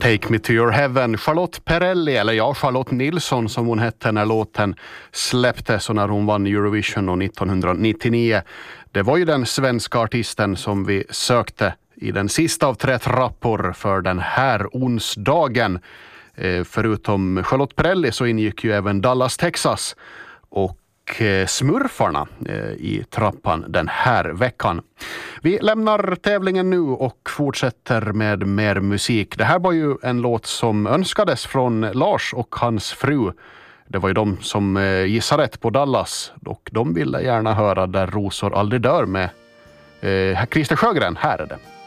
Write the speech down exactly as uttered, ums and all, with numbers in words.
Take Me To Your Heaven. Charlotte Perrelli, eller ja, Charlotte Nilsson som hon hette när låten släpptes och när hon vann Eurovision nittonhundranittionio. Det var ju den svenska artisten som vi sökte i den sista av tre trappor för den här onsdagen. Eh, förutom Charlotte Perrelli så ingick ju även Dallas, Texas och Smurfarna i trappan den här veckan. Vi lämnar tävlingen nu och fortsätter med mer musik. Det här var ju en låt som önskades från Lars och hans fru. Det var ju de som gissade rätt på Dallas och de ville gärna höra Där rosor aldrig dör med eh, Christer Sjögren. Här är det.